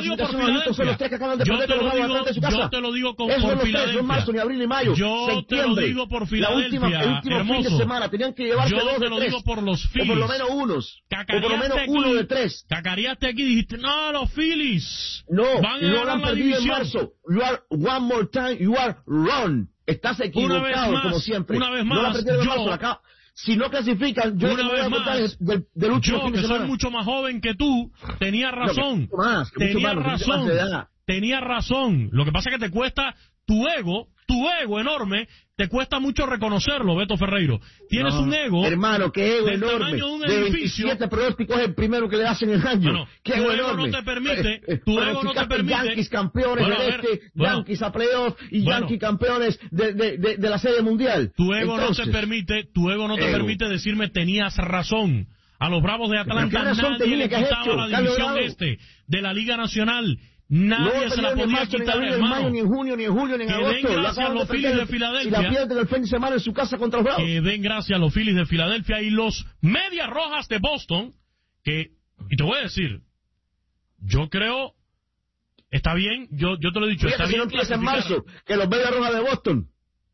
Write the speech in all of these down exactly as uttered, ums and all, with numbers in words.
lo digo por Filadelfia. Son los tres que acaban de perder con los Bravos de su casa. Yo te lo digo con, Esos por los Filadelfia. Tres, no es marzo, ni abril, ni mayo. Yo septiembre. te lo digo por Filadelfia, La última, el último hermoso. fin de semana tenían que llevarse Yo dos te de lo tres. digo por los Phillies. O por lo menos unos. Cacareaste o por lo menos aquí, uno de tres. Cacareaste aquí y dijiste, no, los Phillies. No, van a no ganar lo han la perdido en división. marzo. You are one more time, you are wrong. Estás equivocado, más, como siempre. Una vez no más, lo han perdido en yo, marzo. Acá, si no clasifican, yo una no voy a vez contar más, del, del último yo fin de que semana. soy mucho más joven que tú, tenía razón. No, que más, que tenía más, razón. Que tenía razón. Lo que pasa es que te cuesta tu ego, tu ego enorme, te cuesta mucho reconocerlo, Beto Ferreiro. Tienes no, un ego. Hermano, qué ego del enorme. tamaño de un de edificio. veintisiete pronósticos es el primero que le hacen el año. Bueno, qué tu ego, ego enorme. no te permite, tu ego no te permite. Yankees campeones bueno, del ver, este, bueno, Yankees a playoff y bueno, Yankees campeones de, de, de, de la Serie Mundial. Tu ego Entonces, no te permite, tu ego no te ego. permite decirme tenías razón. A los Bravos de Atlanta nadie le quitaba la división este de la Liga Nacional. Nadie no se la podía podía marzo, quitar, ni en hermano. mayo, ni en junio, ni en julio, ni en que agosto. den gracias a los Phillies de Filadelfia. Y la pierden el fin de semana en su casa contra los Bravos. Que den gracias a los Phillies de Filadelfia y los Medias Rojas de Boston. Que, y te voy a decir, yo creo, está bien, yo, yo te lo he dicho, Fíjate, está si no bien empieza en clasificar. marzo, que los Medias Rojas de Boston,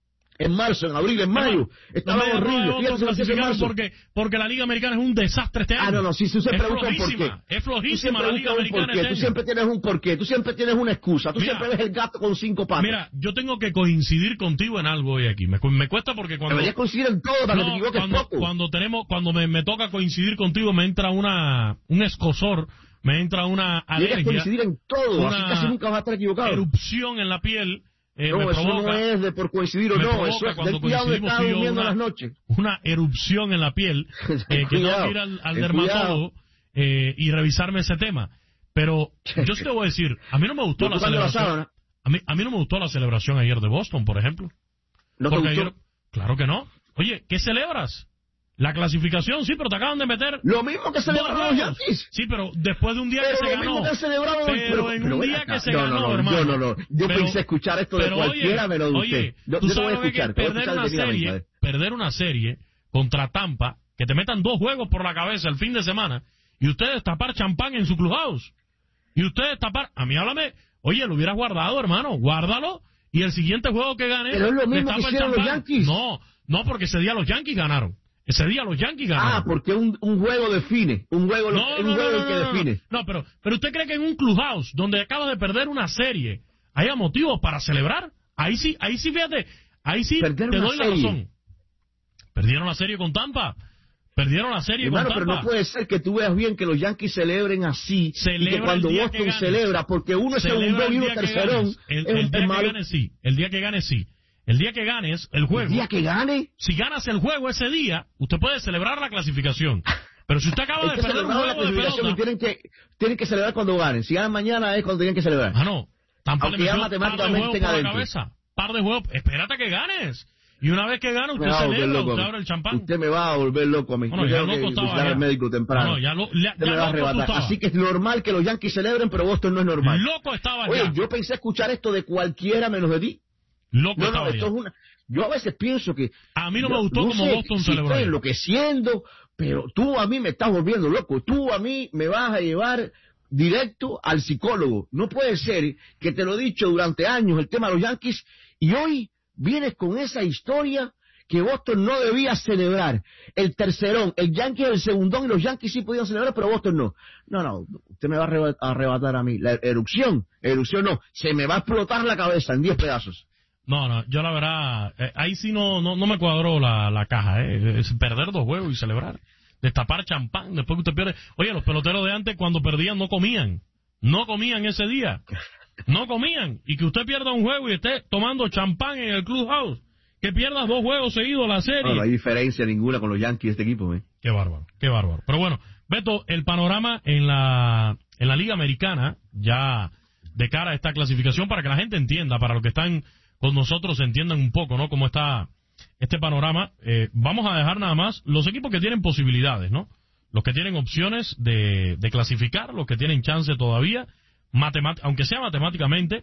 en marzo, en abril, en mayo, estaban horribles. Fíjate si no empieza en marzo. Porque, porque la Liga Americana es un desastre este año. Ah, no, no, si tú se es preguntan por qué. Es flojísima la Liga Americana este este Tú año. siempre tienes un porqué, tú siempre tienes una excusa, tú Mira, siempre ves el gato con cinco patas. Mira, yo tengo que coincidir contigo en algo hoy aquí. Me, me cuesta porque cuando... Deberías coincidir en todo para no, que te equivoques cuando, poco. Cuando, tenemos, cuando me, me toca coincidir contigo me entra una un escozor, me entra una alergia. Deberías coincidir en todo, una así casi nunca vas a estar equivocado. Erupción en la piel. Eh, no, me eso provoca, no es de por coincidir o no, eso es del cuidado de estar durmiendo una, las noches. Una erupción en la piel, eh, que tengo que ir al, al dermatólogo eh, y revisarme ese tema. Pero yo sí te voy a decir, a mí no me gustó la celebración. La a, mí, a mí no me gustó la celebración ayer de Boston, por ejemplo. ¿No te gustó? Ayer, claro que no. Oye, ¿qué celebras? La clasificación, sí, pero te acaban de meter... Lo mismo que celebraron los Yankees. Sí, pero después de un día pero que se lo ganó. Mismo que celebraron, pero, pero en pero un día acá. que se no, ganó, no, no, hermano. Yo no, no. Yo pero, pensé escuchar esto de cualquiera oye, menos de oye, usted. Yo, tú yo sabes voy a escuchar, que perder escuchar una serie, perder una serie contra Tampa, que te metan dos juegos por la cabeza el fin de semana, y ustedes tapar champán en su clubhouse. Y ustedes tapar... A mí háblame... Oye, lo hubieras guardado, hermano. Guárdalo. Y el siguiente juego que gane... Pero es lo mismo que hicieron los Yankees. No, no, porque ese día los Yankees ganaron. Ese día los Yankees ganaron. Ah, porque un, un juego define. Un juego, no, un no, juego no, el que no, define. No, pero, pero usted cree que en un clubhouse donde acabas de perder una serie haya motivos para celebrar. Ahí sí, ahí sí, fíjate. Ahí sí Perder te una doy serie. la razón. Perdieron la serie con Tampa. Perdieron la serie Hermano, con pero Tampa. no puede ser que tú veas bien que los Yankees celebren así Celebra y que cuando el día Boston que ganes. celebra, porque uno es Celebra segundo y el uno día que tercerón, ganes. El, es el un día que malo. gane sí. El día que gane sí. El día que ganes el juego. ¿El día que gane? Si ganas el juego ese día, usted puede celebrar la clasificación. Pero si usted acaba Es de que perder un celebraron la juego de clasificación y pelota... tienen que, tienen que celebrar cuando ganen. Si ganan mañana es cuando tienen que celebrar. Ah, no. Tampoco Aunque le ya metió par de matemáticamente juegos estén por la adentro. cabeza. Par de juegos. Espérate a que ganes. Y una vez que gana, usted Me va a volver celebra, loco a usted mí. abre el champán. Usted me va a volver loco a mí. Bueno, Yo ya tengo loco que estaba visitar ya. al médico temprano. No, no, ya lo, ya, Usted ya me va a loco tú arrebatar. estabas. Así que es normal que los Yankees celebren, pero Boston no es normal. Loco estaba Oye, ya. yo pensé escuchar esto de cualquiera menos de ti. Loco No, no, estaba esto ya. es una... Yo a veces pienso que... A mí no yo, me gustó no como sé Boston si celebró. estoy enloqueciendo, pero tú a mí me estás volviendo loco. Tú a mí me vas a llevar directo al psicólogo. No puede ser que te lo he dicho durante años el tema de los Yankees y hoy vienes con esa historia que Boston no debía celebrar. El tercerón, el Yankee es el segundón y los Yankees sí podían celebrar, pero Boston no. No, no, usted me va a arrebat- a arrebatar a mí. La erupción, erupción no, se me va a explotar la cabeza en diez pedazos. No, no, yo la verdad, eh, ahí sí no, no, no me cuadró la, la caja, eh. Es perder dos juegos y celebrar. Destapar champán, después que usted pierde. Oye, los peloteros de antes cuando perdían no comían. No comían ese día. No comían. Y que usted pierda un juego y esté tomando champán en el clubhouse. Que pierdas dos juegos seguidos la serie. No, no hay diferencia ninguna con los Yankees de este equipo, ¿eh? Qué bárbaro, qué bárbaro. Pero bueno, Beto, el panorama en la, en la Liga Americana, ya de cara a esta clasificación, para que la gente entienda, para los que están con nosotros entiendan un poco, ¿no? Cómo está este panorama. Eh, vamos a dejar nada más los equipos que tienen posibilidades, ¿no? Los que tienen opciones de, de clasificar, los que tienen chance todavía, matemat- aunque sea matemáticamente.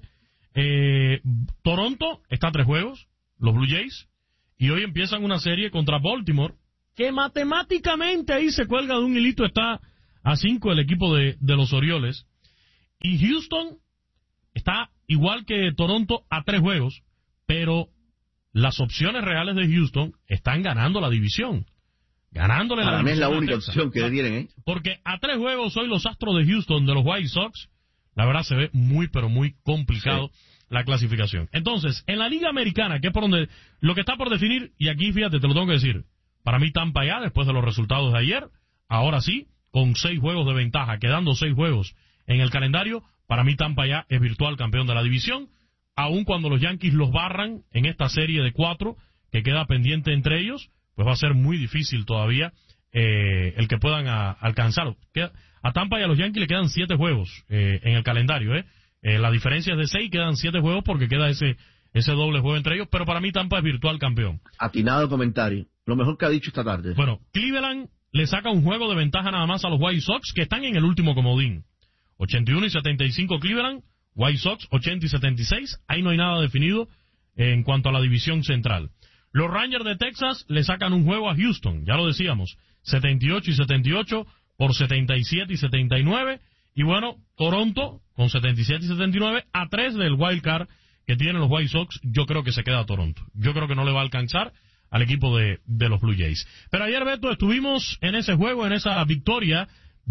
Eh, Toronto está a tres juegos, los Blue Jays, y hoy empiezan una serie contra Baltimore, que matemáticamente ahí se cuelga de un hilito, está a cinco el equipo de, de los Orioles. Y Houston está igual que Toronto a tres juegos, pero las opciones reales de Houston están ganando la división. Ganándole Para la mí es la división a única Texas. opción que le tienen, ¿eh? Porque a tres juegos hoy los Astros de Houston de los White Sox, la verdad se ve muy, pero muy complicado sí. la clasificación. Entonces, en la Liga Americana, que es por donde, lo que está por definir, y aquí fíjate, te lo tengo que decir, para mí Tampa ya, después de los resultados de ayer, ahora sí, con seis juegos de ventaja, quedando seis juegos en el calendario, para mí Tampa ya es virtual campeón de la división, aun cuando los Yankees los barran en esta serie de cuatro que queda pendiente entre ellos, pues va a ser muy difícil todavía eh, el que puedan a, alcanzar. A Tampa y a los Yankees le quedan siete juegos eh, en el calendario, ¿eh? Eh, la diferencia es de seis, quedan siete juegos porque queda ese ese doble juego entre ellos, pero para mí Tampa es virtual campeón. Atinado comentario, lo mejor que ha dicho esta tarde. Bueno, Cleveland le saca un juego de ventaja nada más a los White Sox, que están en el último comodín. ochenta y uno y setenta y cinco Cleveland, White Sox ochenta y setenta y seis, ahí no hay nada definido en cuanto a la división central. Los Rangers de Texas le sacan un juego a Houston, ya lo decíamos, setenta y ocho y setenta y ocho por setenta y siete y setenta y nueve, y bueno, Toronto con setenta y siete y setenta y nueve, a tres del wild card que tienen los White Sox, yo creo que se queda Toronto. Yo creo que no le va a alcanzar al equipo de, de los Blue Jays. Pero ayer, Beto, estuvimos en ese juego, en esa victoria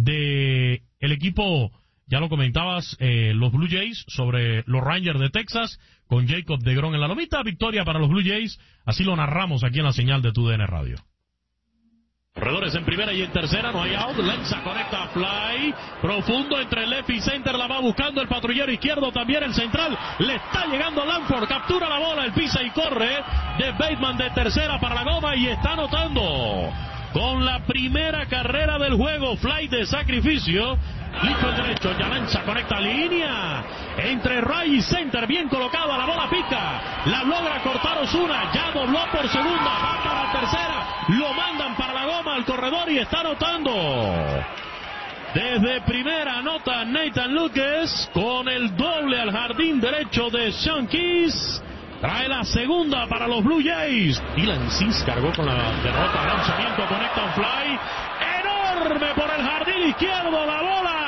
de el equipo, ya lo comentabas, eh, los Blue Jays sobre los Rangers de Texas, con Jacob deGrom en la lomita. Victoria para los Blue Jays, así lo narramos aquí en la señal de Tu D N Radio. Corredores en primera y en tercera, no hay out, Lenza conecta fly, profundo entre left y center, la va buscando el patrullero izquierdo, también el central, le está llegando Lanford, captura la bola, el pisa y corre de Bateman de tercera para la goma y está anotando con la primera carrera del juego, fly de sacrificio, listo el derecho, Yalanza conecta línea, entre Ray y center, bien colocado, la bola pica, la logra cortar Osuna, ya dobló por segunda, va para tercera, lo mandan para la goma al corredor y está anotando. Desde primera anota Nathan Lucas con el doble al jardín derecho de Sean Keys. Trae la segunda para los Blue Jays. Dylan Cease cargó con la derrota. Lanzamiento, conecta un fly. Enorme por el jardín izquierdo. La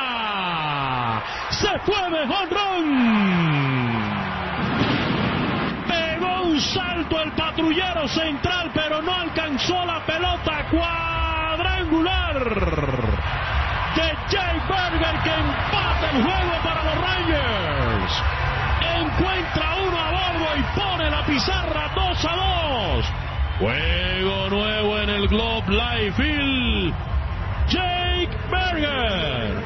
bola se fue de home run. Pegó un salto el patrullero central, pero no alcanzó la pelota cuadrangular de Jay Berger, que empata el juego para los Rangers. Encuentra uno a bordo y pone la pizarra dos a dos. Juego nuevo en el Globe Life Field. Jake Berger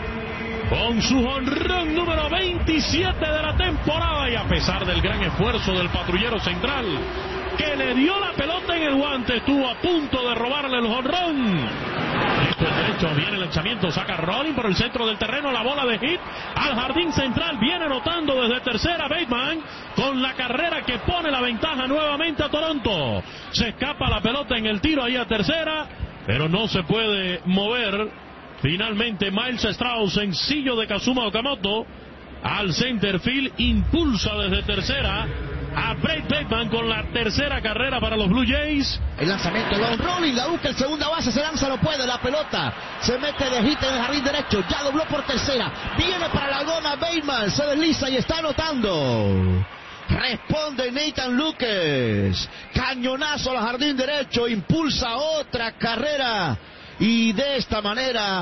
con su jonrón número veintisiete de la temporada, y a pesar del gran esfuerzo del patrullero central que le dio la pelota en el guante, estuvo a punto de robarle el jonrón. Listo el derecho, viene el lanzamiento, saca Rolling por el centro del terreno, la bola de hit al jardín central, viene anotando desde tercera Bateman con la carrera que pone la ventaja nuevamente a Toronto. Se escapa la pelota en el tiro ahí a tercera, pero no se puede mover. Finalmente Miles Strauss, sencillo de Kazuma Okamoto al center field, impulsa desde tercera a Brett Bateman con la tercera carrera para los Blue Jays. El lanzamiento, long rolling, la busca el segunda base, se lanza, no puede, la pelota se mete de hit en el jardín derecho, ya dobló por tercera, viene para la goma Bateman, se desliza y está anotando. Responde Nathan Lucas, cañonazo al jardín derecho, impulsa otra carrera, y de esta manera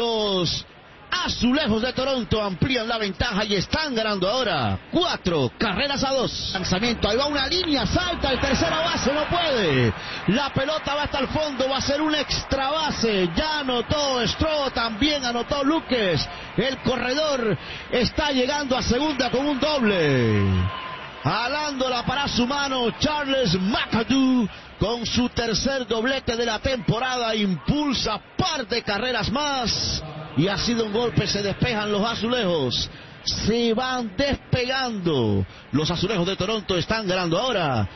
los Azulejos de Toronto amplían la ventaja y están ganando ahora cuatro carreras a dos. Lanzamiento, ahí va una línea, salta el tercera base, no puede. La pelota va hasta el fondo, va a ser un extra base. Ya anotó Stroh, también anotó Lucas. El corredor está llegando a segunda con un doble. Jalándola para su mano, Charles McAdoo con su tercer doblete de la temporada, impulsa par de carreras más. Y ha sido un golpe, se despejan los azulejos, se van despegando. Los Azulejos de Toronto están ganando ahora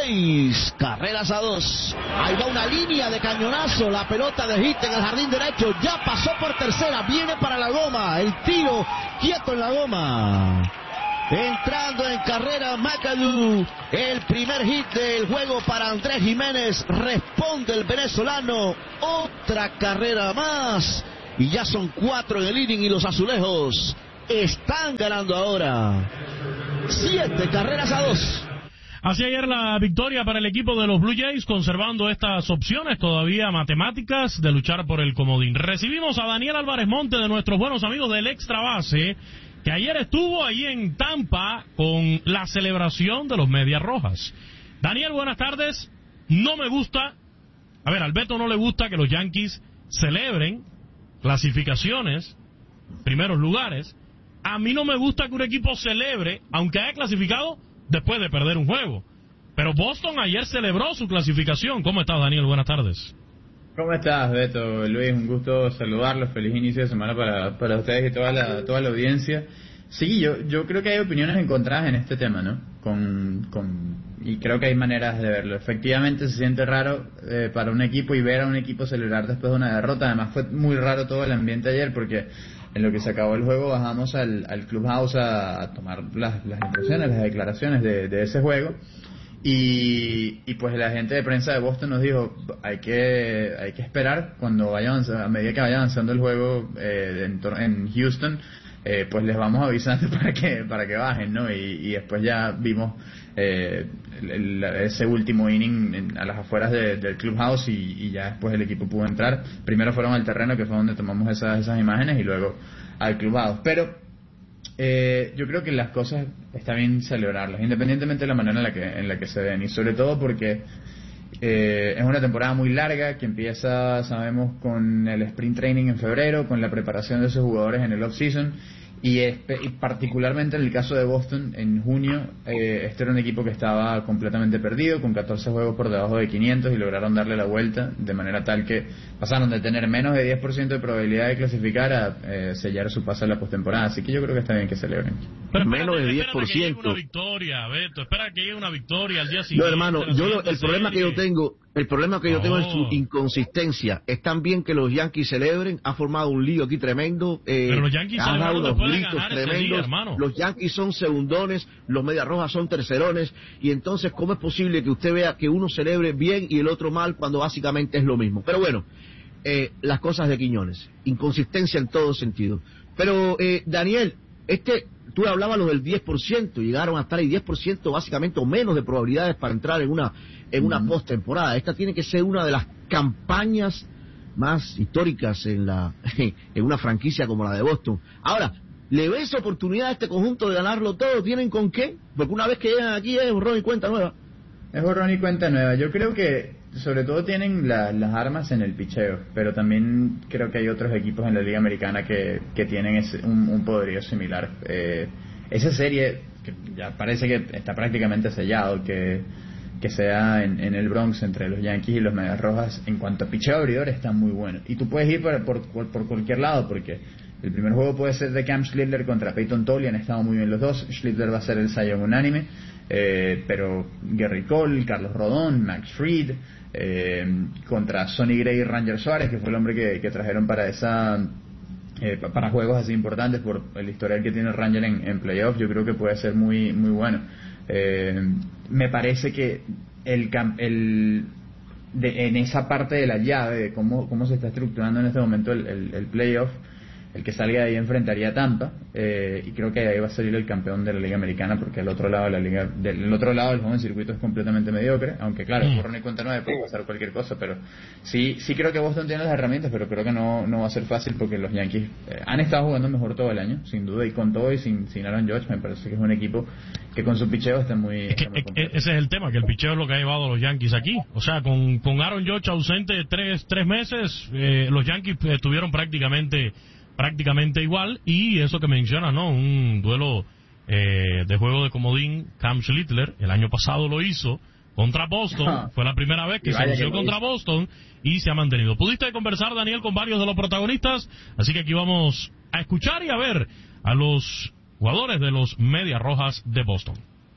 seis carreras a dos. Ahí va una línea de cañonazo, la pelota de hit en el jardín derecho, ya pasó por tercera, viene para la goma, el tiro quieto en la goma. Entrando en carrera McAdoo, el primer hit del juego para Andrés Jiménez, responde el venezolano, otra carrera más. Y ya son cuatro en el inning y los Azulejos están ganando ahora siete carreras a dos. Así ayer la victoria para el equipo de los Blue Jays, conservando estas opciones todavía matemáticas de luchar por el comodín. Recibimos a Daniel Álvarez Monte, de nuestros buenos amigos del Extra Base, que ayer estuvo ahí en Tampa con la celebración de los Medias Rojas. Daniel, buenas tardes. No me gusta, a ver, al Beto no le gusta que los Yankees celebren clasificaciones, primeros lugares. A mí no me gusta que un equipo celebre, aunque haya clasificado, después de perder un juego. Pero Boston ayer celebró su clasificación. ¿Cómo estás, Daniel? Buenas tardes. ¿Cómo estás, Beto? Luis, un gusto saludarlos. Feliz inicio de semana para, para ustedes y toda la, toda la audiencia. Sí, yo, yo creo que hay opiniones encontradas en este tema, ¿no? Con, con, y creo que hay maneras de verlo. Efectivamente se siente raro eh, para un equipo, y ver a un equipo celebrar después de una derrota. Además fue muy raro todo el ambiente ayer, porque en lo que se acabó el juego bajamos al, al clubhouse a, a tomar las, las impresiones, las declaraciones de, de ese juego, y, y pues la gente de prensa de Boston nos dijo, hay que hay que esperar cuando vaya avanzando, a medida que vaya avanzando el juego eh, en, en Houston, eh, pues les vamos avisando para que para que bajen, ¿no? Y, y después ya vimos eh, el, ese último inning en, a las afueras de, del clubhouse, y, y ya después el equipo pudo entrar. Primero fueron al terreno, que fue donde tomamos esas esas imágenes, y luego al clubhouse. Pero eh, yo creo que las cosas está bien celebrarlas, independientemente de la manera en la que en la que se den, y sobre todo porque eh, es una temporada muy larga que empieza, sabemos, con el sprint training en febrero, con la preparación de esos jugadores en el off season. Y, y particularmente en el caso de Boston, en junio, eh, este era un equipo que estaba completamente perdido, con catorce juegos por debajo de quinientos, y lograron darle la vuelta de manera tal que pasaron de tener menos de diez por ciento de probabilidad de clasificar a eh, sellar su paso a la postemporada. Así que yo creo que está bien que celebren. Pero espérate, menos de diez por ciento. Que llegue una victoria, Beto. Espera que llegue una victoria al día siguiente. No, hermano, yo lo, el problema que yo tengo, el problema que yo tengo es su inconsistencia. Es tan bien que los Yankees celebren, ha formado un lío aquí tremendo. Eh, Pero los Yankees han dado unos gritos tremendos. Día, hermano. Los Yankees son segundones, los Medias Rojas son tercerones, y entonces ¿cómo es posible que usted vea que uno celebre bien y el otro mal cuando básicamente es lo mismo? Pero bueno, eh, las cosas de Quiñones, inconsistencia en todo sentido. Pero eh, Daniel, este, tú hablabas lo del diez por ciento, llegaron a estar ahí diez por ciento básicamente o menos de probabilidades para entrar en una en una mm. postemporada. Esta tiene que ser una de las campañas más históricas en la en una franquicia como la de Boston. Ahora, ¿le ves oportunidad a este conjunto de ganarlo todo? ¿Tienen con qué? Porque una vez que llegan aquí es borrón y cuenta nueva. Es borrón y cuenta nueva. Yo creo que sobre todo tienen la, las armas en el picheo, pero también creo que hay otros equipos en la Liga Americana que, que tienen ese, un, un poderío similar. Eh, esa serie, que ya parece que está prácticamente sellado, que, que sea en, en el Bronx entre los Yankees y los Medias Rojas, en cuanto a picheo abridor, está muy bueno. Y tú puedes ir por, por, por, por cualquier lado, porque el primer juego puede ser de Cam Schlittler contra Peyton Tolley, han estado muy bien los dos. Schlittler va a ser el Cy Young unánime, eh, pero Gary Cole, Carlos Rodón, Max Fried, eh, contra Sonny Gray y Ranger Suárez, que fue el hombre que, que trajeron para esa eh, para juegos así importantes por el historial que tiene Ranger en, en playoff. Yo creo que puede ser muy muy bueno. Eh, me parece que el, el de, en esa parte de la llave de cómo, cómo se está estructurando en este momento el, el, el playoff, el que salga de ahí enfrentaría a Tampa, eh, y creo que de ahí va a salir el campeón de la Liga Americana, porque al otro lado de la liga, del otro lado del juego en circuito es completamente mediocre, aunque claro, mm. por no cuenta nueve puede pasar cualquier cosa, pero sí sí creo que Boston tiene las herramientas, pero creo que no no va a ser fácil, porque los Yankees eh, han estado jugando mejor todo el año, sin duda, y con todo y sin, sin Aaron Judge, me parece que es un equipo que con su picheo está muy, es que, está muy completo. Ese es el tema, que el picheo es lo que ha llevado a los Yankees aquí, o sea, con, con Aaron Judge ausente tres, tres meses, eh, los Yankees estuvieron prácticamente prácticamente igual, y eso que menciona, ¿no? Un duelo eh, de juego de comodín. Cam Schlittler el año pasado lo hizo contra Boston, fue la primera vez que se lució contra Boston y se ha mantenido. Pudiste conversar, Daniel, con varios de los protagonistas, así que aquí vamos a escuchar y a ver a los jugadores de los Medias Rojas de Boston.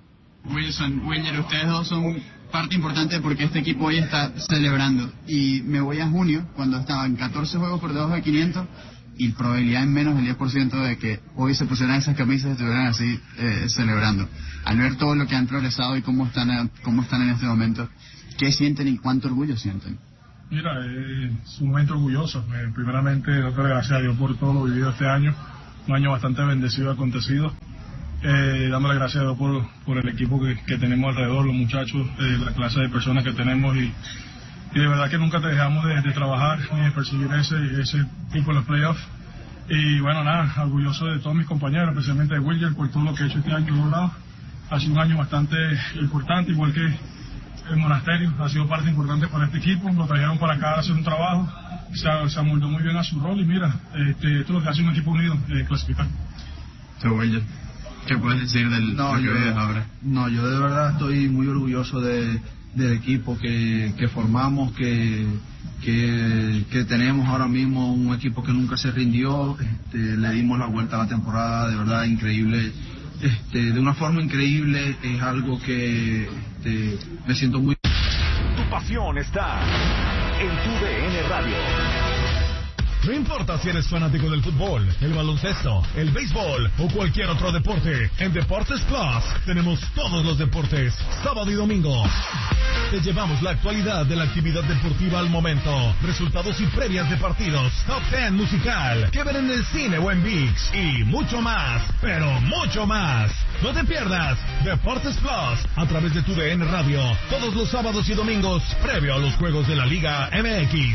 Wilson, Wilder, ustedes dos son parte importante porque este equipo hoy está celebrando, y me voy a junio, cuando estaban catorce juegos por debajo de quinientos y probabilidad en menos del diez por ciento de que hoy se pusieran esas camisas y estuvieran así eh, celebrando. Al ver todo lo que han progresado y cómo están, cómo están en este momento, ¿qué sienten y cuánto orgullo sienten? Mira, eh, sumamente orgulloso. Eh, primeramente, darle gracias a Dios por todo lo vivido este año. un año bastante bendecido, acontecido. Eh, dándole gracias a Dios por, por el equipo que, que tenemos alrededor, los muchachos, eh, la clase de personas que tenemos y, y de verdad que nunca te dejamos de, de trabajar ni de perseguir ese, ese tipo de los playoffs. Y bueno, nada, orgulloso de todos mis compañeros, especialmente de William, por todo lo que he hecho este año. Logrado. Ha sido un año bastante importante, igual que el Monasterio, ha sido parte importante para este equipo, lo trajeron para acá a hacer un trabajo, se, se amoldó muy bien a su rol y mira, este, esto es lo que hace un equipo unido, eh, clasificar. So, William, ¿qué puedes decir del no, lo que yo, ves ahora? No, yo de verdad estoy muy orgulloso de, del equipo que, que formamos, que, que, que tenemos ahora mismo, un equipo que nunca se rindió, este, le dimos la vuelta a la temporada, de verdad increíble. Este, de una forma increíble, es algo que este, me siento muy... Tu pasión está en tu D N Radio. No importa si eres fanático del fútbol, el baloncesto, el béisbol o cualquier otro deporte, en Deportes Plus tenemos todos los deportes, sábado y domingo. Te llevamos la actualidad de la actividad deportiva al momento, resultados y previas de partidos, top ten musical, que ver en el cine o en ViX y mucho más, pero mucho más. No te pierdas Deportes Plus a través de tu D N Radio, todos los sábados y domingos, previo a los juegos de la Liga M X.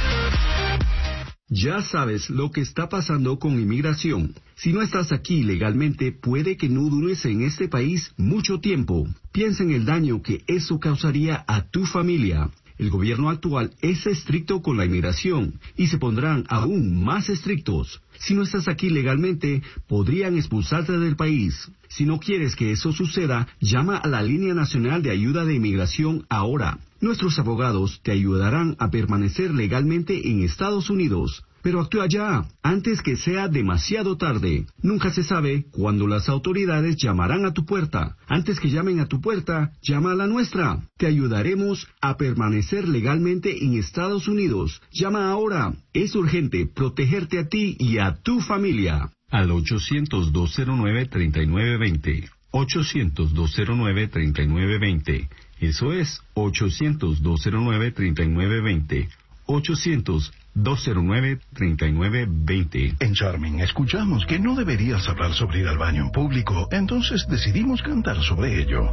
Ya sabes lo que está pasando con inmigración. Si no estás aquí legalmente, puede que no dures en este país mucho tiempo. Piensa en el daño que eso causaría a tu familia. El gobierno actual es estricto con la inmigración y se pondrán aún más estrictos. Si no estás aquí legalmente, podrían expulsarte del país. Si no quieres que eso suceda, llama a la Línea Nacional de Ayuda de Inmigración ahora. Nuestros abogados te ayudarán a permanecer legalmente en Estados Unidos. Pero actúa ya, antes que sea demasiado tarde. Nunca se sabe cuándo las autoridades llamarán a tu puerta. Antes que llamen a tu puerta, llama a la nuestra. Te ayudaremos a permanecer legalmente en Estados Unidos. Llama ahora. Es urgente protegerte a ti y a tu familia. Al ochocientos, dos cero nueve, treinta y nueve veinte. ochocientos, dos cero nueve, treinta y nueve veinte. Eso es ochocientos, dos cero nueve, treinta y nueve veinte. ochocientos, dos cero nueve, treinta y nueve veinte. En Charming escuchamos que no deberías hablar sobre ir al baño en público, entonces decidimos cantar sobre ello.